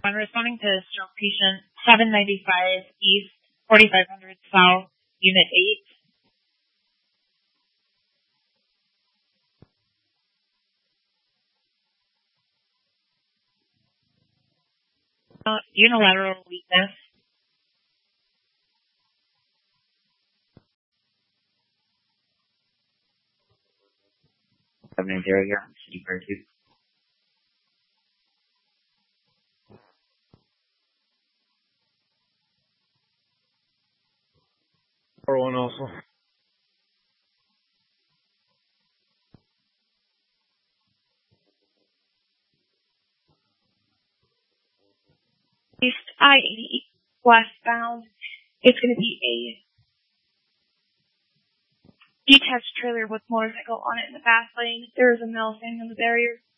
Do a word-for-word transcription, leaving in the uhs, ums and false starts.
I'm responding to stroke patient seven ninety-five East, forty-five hundred South, Unit eight. Uh, unilateral weakness. seven nine zero here, City Fair two. four one also. East I eighty westbound. It's going to be a detached trailer with motorcycle on it in the fast lane. There is a male standing on the barrier.